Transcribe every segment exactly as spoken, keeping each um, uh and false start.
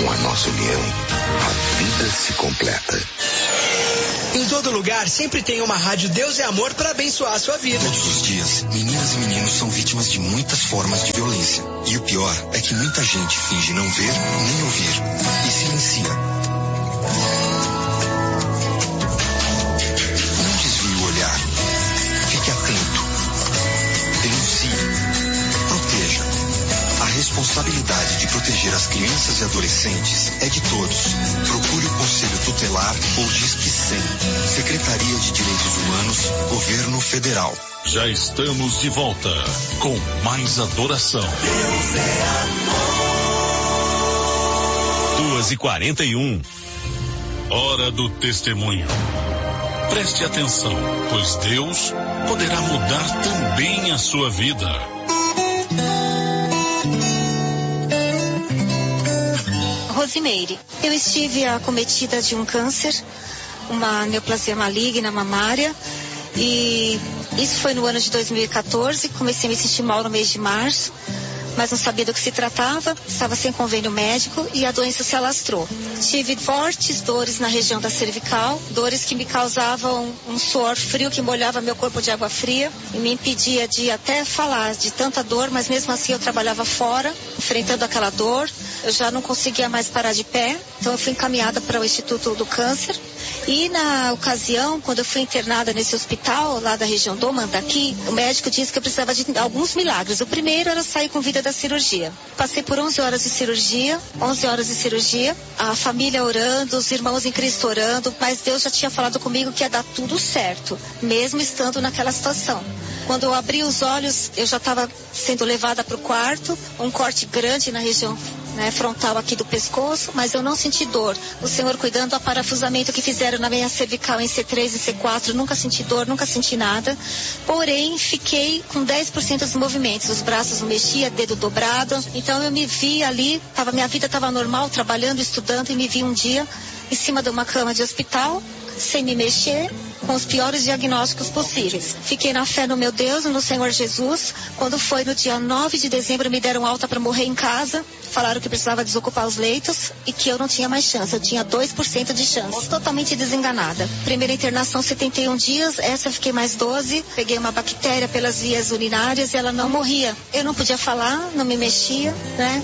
Com a nossa união, a vida se completa. Em todo lugar, sempre tem uma rádio Deus é Amor para abençoar a sua vida. Todos os dias, meninas e meninos são vítimas de muitas formas de violência. E o pior é que muita gente finge não ver nem ouvir e silencia. Não desvie o olhar. Fique atento. Denuncie. Proteja. A responsabilidade de proteger as crianças e adolescentes é de todos. Procure o Conselho Tutelar ou Disque cem. Secretaria de Direitos Humanos, Governo Federal. Já estamos de volta com mais adoração. Deus é amor. Duas e quarenta e um. Hora do testemunho. Preste atenção, pois Deus poderá mudar também a sua vida. Rosimeire, eu estive acometida de um câncer, uma neoplasia maligna mamária, e isso foi no ano de dois mil e quatorze. Comecei a me sentir mal no mês de março, mas não sabia do que se tratava, estava sem convênio médico e a doença se alastrou. Tive fortes dores na região da cervical, dores que me causavam um suor frio que molhava meu corpo de água fria e me impedia de até falar de tanta dor, mas mesmo assim eu trabalhava fora, enfrentando aquela dor. Eu já não conseguia mais parar de pé, então eu fui encaminhada para o Instituto do Câncer. E na ocasião, quando eu fui internada nesse hospital, lá da região do Mandaqui, o médico disse que eu precisava de alguns milagres. O primeiro era sair com vida da cirurgia. Passei por onze horas de cirurgia, onze horas de cirurgia, a família orando, os irmãos em Cristo orando, mas Deus já tinha falado comigo que ia dar tudo certo, mesmo estando naquela situação. Quando eu abri os olhos, eu já estava sendo levada para o quarto, um corte grande na região, né, frontal aqui do pescoço, mas eu não senti dor. O Senhor cuidando do parafusamento que fizeram na minha cervical em C três e C quatro, nunca senti dor, nunca senti nada. Porém, fiquei com dez por cento dos movimentos, os braços não mexiam, dedo dobrado. Então eu me vi ali, tava, minha vida estava normal, trabalhando, estudando, e me vi um dia em cima de uma cama de hospital, sem me mexer, com os piores diagnósticos possíveis. Fiquei na fé no meu Deus, no Senhor Jesus. Quando foi no dia nove de dezembro, me deram alta para morrer em casa. Falaram que precisava desocupar os leitos e que eu não tinha mais chance. Eu tinha dois por cento de chance. Totalmente desenganada. Primeira internação, setenta e um dias. Essa eu fiquei mais doze. Peguei uma bactéria pelas vias urinárias e ela não morria. Eu não podia falar, não me mexia, né?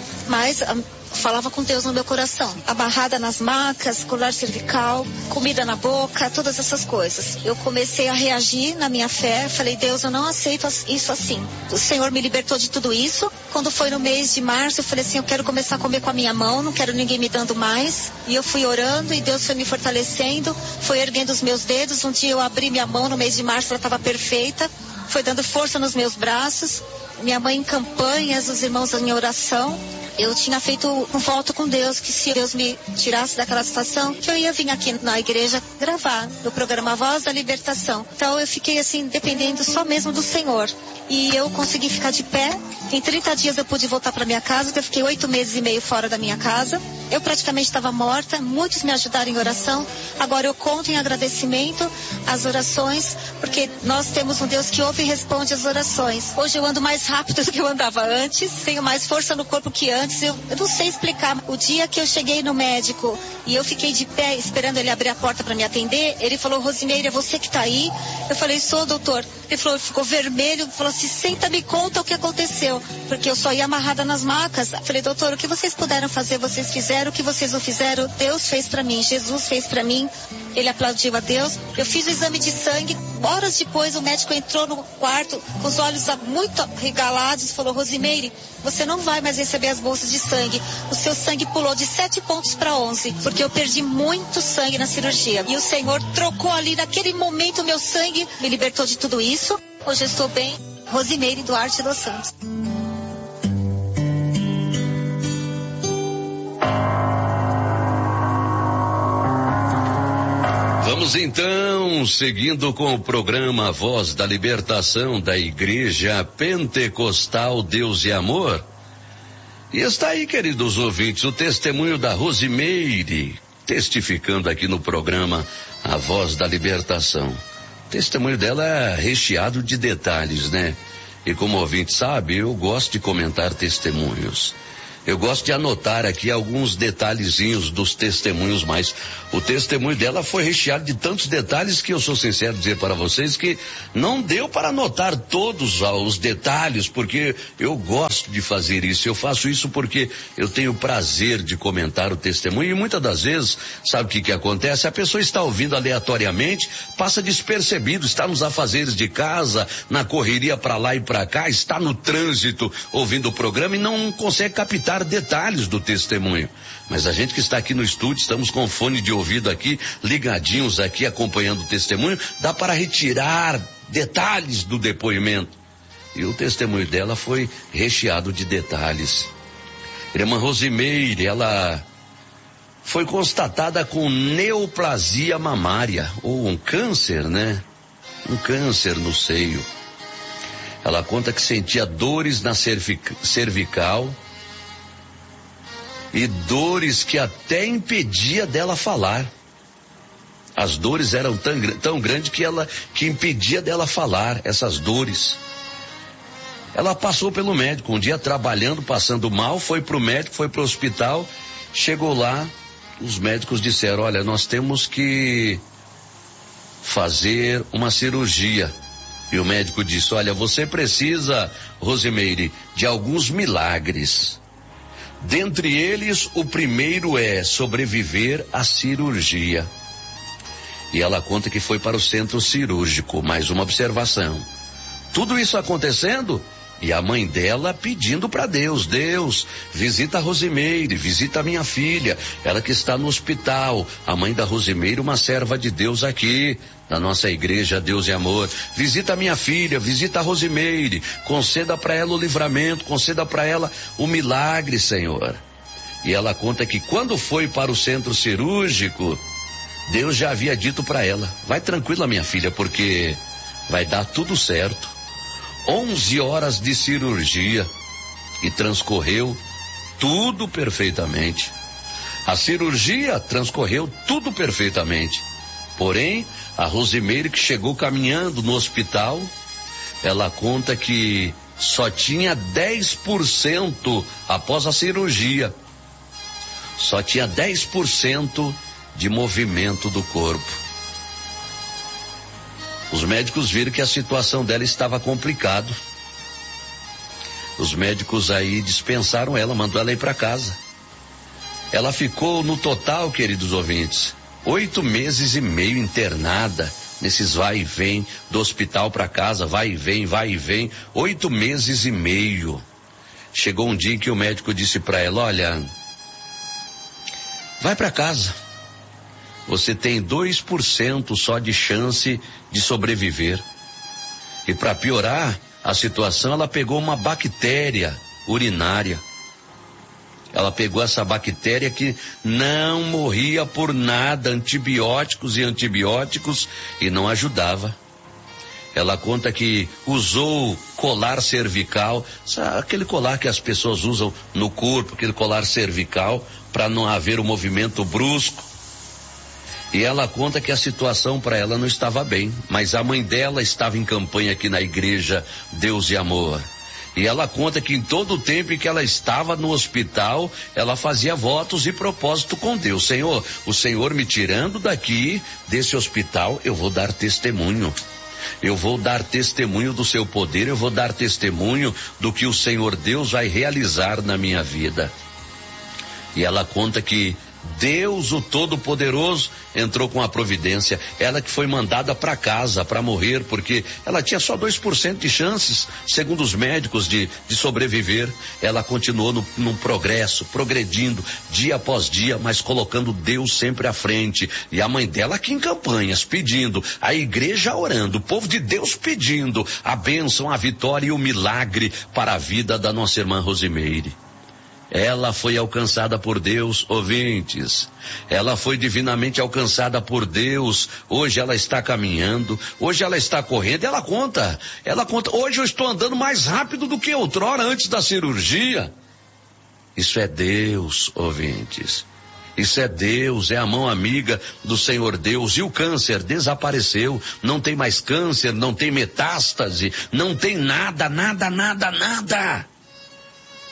Mas falava com Deus no meu coração. Abarrada nas macas, colar cervical, comida na boca, todas essas coisas. Eu comecei a reagir na minha fé. Falei, Deus, eu não aceito isso assim. O Senhor me libertou de tudo isso. Quando foi no mês de março, eu falei assim, eu quero começar a comer com a minha mão, não quero ninguém me dando mais. E eu fui orando e Deus foi me fortalecendo, foi erguendo os meus dedos. Um dia eu abri minha mão no mês de março, ela estava perfeita. Foi dando força nos meus braços. Minha mãe em campanhas, os irmãos em oração. Eu tinha feito um voto com Deus, que se Deus me tirasse daquela situação, que eu ia vir aqui na igreja gravar no programa Voz da Libertação. Então eu fiquei assim, dependendo só mesmo do Senhor. E eu consegui ficar de pé. Em trinta dias eu pude voltar para minha casa, porque eu fiquei oito meses e meio fora da minha casa. Eu praticamente estava morta, muitos me ajudaram em oração. Agora eu conto em agradecimento as orações, porque nós temos um Deus que ouve e responde as orações. Hoje eu ando mais rápido do que eu andava antes, tenho mais força no corpo que antes. Eu, eu não sei explicar. O dia que eu cheguei no médico e eu fiquei de pé esperando ele abrir a porta para me atender, ele falou, Rosimeire, é você que está aí? Eu falei, sou, doutor. Ele falou, ficou vermelho, falou assim, senta, me conta o que aconteceu, porque eu só ia amarrada nas macas. Eu falei, doutor, o que vocês puderam fazer, vocês fizeram, o que vocês não fizeram, Deus fez para mim, Jesus fez para mim. Ele aplaudiu a Deus. Eu fiz o exame de sangue. Horas depois o médico entrou no quarto com os olhos muito regalados e falou, Rosimeire, você não vai mais receber as bolsas de sangue. O seu sangue pulou de sete pontos para onze, porque eu perdi muito sangue na cirurgia. E o Senhor trocou ali naquele momento o meu sangue, me libertou de tudo isso. Hoje eu estou bem. Rosimeire Duarte dos Santos. Vamos então, seguindo com o programa Voz da Libertação da Igreja Pentecostal Deus e Amor. E está aí, queridos ouvintes, o testemunho da Rosimeire, testificando aqui no programa A Voz da Libertação. O testemunho dela é recheado de detalhes, né? E como o ouvinte sabe, eu gosto de comentar testemunhos. Eu gosto de anotar aqui alguns detalhezinhos dos testemunhos, mas o testemunho dela foi recheado de tantos detalhes que eu sou sincero dizer para vocês que não deu para anotar todos os detalhes, porque eu gosto de fazer isso. Eu faço isso porque eu tenho prazer de comentar o testemunho e muitas das vezes, sabe o que que acontece? A pessoa está ouvindo aleatoriamente, passa despercebido, está nos afazeres de casa, na correria para lá e para cá, está no trânsito ouvindo o programa e não consegue captar detalhes do testemunho. Mas a gente que está aqui no estúdio, estamos com fone de ouvido aqui, ligadinhos aqui, acompanhando o testemunho, dá para retirar detalhes do depoimento. E o testemunho dela foi recheado de detalhes. Irmã Rosimeire, ela foi constatada com neoplasia mamária, ou um câncer, né? Um câncer no seio. Ela conta que sentia dores na cervic- cervical e dores que até impedia dela falar. As dores eram tão, tão grandes que ela que impedia dela falar, essas dores. Ela passou pelo médico, um dia trabalhando, passando mal, foi pro médico, foi pro hospital, chegou lá, os médicos disseram, olha, nós temos que fazer uma cirurgia. E o médico disse, olha, você precisa, Rosimeire, de alguns milagres. Dentre eles, o primeiro é sobreviver à cirurgia. E ela conta que foi para o centro cirúrgico. Mais uma observação. Tudo isso acontecendo e a mãe dela pedindo para Deus, Deus, visita a Rosimeire, visita a minha filha, ela que está no hospital. A mãe da Rosimeire, uma serva de Deus aqui, da nossa igreja Deus e Amor. Visita a minha filha, visita a Rosimeire, conceda para ela o livramento, conceda para ela o milagre, Senhor. E ela conta que quando foi para o centro cirúrgico, Deus já havia dito para ela, vai tranquila minha filha, porque vai dar tudo certo. Onze horas de cirurgia e transcorreu tudo perfeitamente. A cirurgia transcorreu tudo perfeitamente. Porém, a Rosimeire, que chegou caminhando no hospital, ela conta que só tinha dez por cento após a cirurgia. Só tinha dez por cento de movimento do corpo. Os médicos viram que a situação dela estava complicada. Os médicos aí dispensaram ela, mandou ela ir para casa. Ela ficou no total, queridos ouvintes, oito meses e meio internada, nesses vai e vem, do hospital para casa, vai e vem, vai e vem, oito meses e meio. Chegou um dia em que o médico disse para ela, olha, vai para casa. Você tem dois por cento só de chance de sobreviver. E para piorar a situação, ela pegou uma bactéria urinária. Ela pegou essa bactéria que não morria por nada, antibióticos e antibióticos, e não ajudava. Ela conta que usou colar cervical, aquele colar que as pessoas usam no corpo, aquele colar cervical, para não haver um movimento brusco. E ela conta que a situação para ela não estava bem, mas a mãe dela estava em campanha aqui na igreja Deus e Amor. E ela conta que em todo o tempo em que ela estava no hospital, ela fazia votos e propósito com Deus. Senhor, o Senhor me tirando daqui, desse hospital, eu vou dar testemunho. Eu vou dar testemunho do seu poder, eu vou dar testemunho do que o Senhor Deus vai realizar na minha vida. E ela conta que Deus, o Todo-Poderoso, entrou com a providência. Ela que foi mandada para casa para morrer, porque ela tinha só dois por cento de chances, segundo os médicos, de, de sobreviver. Ela continuou no, no progresso, progredindo dia após dia, mas colocando Deus sempre à frente. E a mãe dela aqui em campanhas, pedindo, a igreja orando, o povo de Deus pedindo a bênção, a vitória e o milagre para a vida da nossa irmã Rosimeire. Ela foi alcançada por Deus, ouvintes. Ela foi divinamente alcançada por Deus. Hoje ela está caminhando, hoje ela está correndo. Ela conta, ela conta, hoje eu estou andando mais rápido do que outrora antes da cirurgia. Isso é Deus, ouvintes. Isso é Deus, é a mão amiga do Senhor Deus. E o câncer desapareceu, não tem mais câncer, não tem metástase, não tem nada, nada, nada, nada.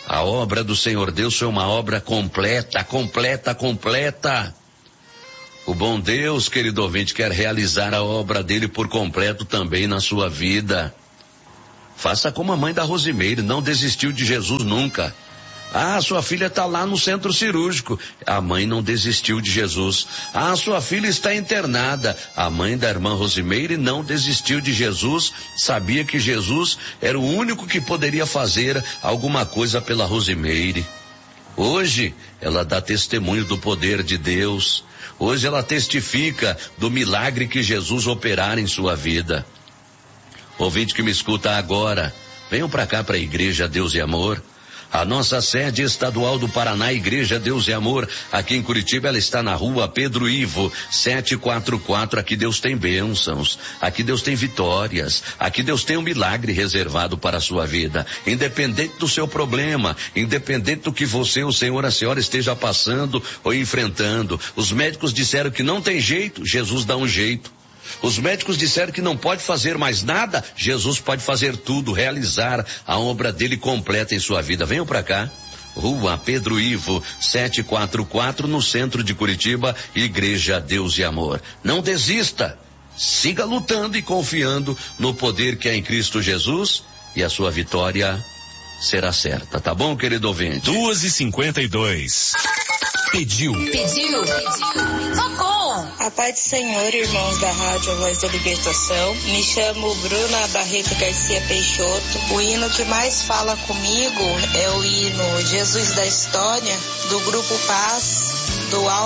A obra do Senhor Deus foi uma obra completa, completa, completa. O bom Deus, querido ouvinte, quer realizar a obra dele por completo também na sua vida. Faça como a mãe da Rosimeire, não desistiu de Jesus nunca. Ah, sua filha está lá no centro cirúrgico. A mãe não desistiu de Jesus. Ah, sua filha está internada. A mãe da irmã Rosimeire não desistiu de Jesus. Sabia que Jesus era o único que poderia fazer alguma coisa pela Rosimeire. Hoje, ela dá testemunho do poder de Deus. Hoje ela testifica do milagre que Jesus operar em sua vida. Ouvinte que me escuta agora, venham para cá para a Igreja Deus e Amor. A nossa sede estadual do Paraná, Igreja Deus e Amor, aqui em Curitiba, ela está na rua Pedro Ivo, setecentos e quarenta e quatro. Aqui Deus tem bênçãos, aqui Deus tem vitórias, aqui Deus tem um milagre reservado para a sua vida. Independente do seu problema, independente do que você, o senhor, a senhora esteja passando ou enfrentando. Os médicos disseram que não tem jeito, Jesus dá um jeito. Os médicos disseram que não pode fazer mais nada, Jesus pode fazer tudo, realizar a obra dele completa em sua vida. Venham para cá, rua Pedro Ivo, setecentos e quarenta e quatro, no centro de Curitiba, Igreja Deus e Amor. Não desista, siga lutando e confiando no poder que é em Cristo Jesus, e a sua vitória será certa, tá bom, querido ouvinte? duas e cinquenta e dois. Pediu. Pediu. Pediu. Tocou. A paz do Senhor, irmãos da Rádio Voz da Libertação. Me chamo Bruna Barreto Garcia Peixoto. O hino que mais fala comigo é o hino Jesus da História, do Grupo Paz, do Alto